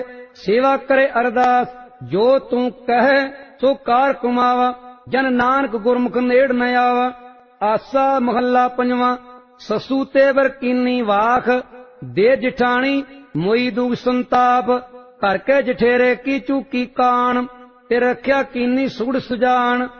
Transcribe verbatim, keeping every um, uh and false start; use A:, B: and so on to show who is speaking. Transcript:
A: सेवा करे अरदास जो तू कहे सो कार कमावा। जन नानक गुरमुख नेड़ न आवा। आसा महला पंजवा। ससु तेवर कीनी वाख दे जिठानी मोई दुग संताप। घर के जठेरे की चूकी कान ते रख्या कीनी सुगड़ सुजान।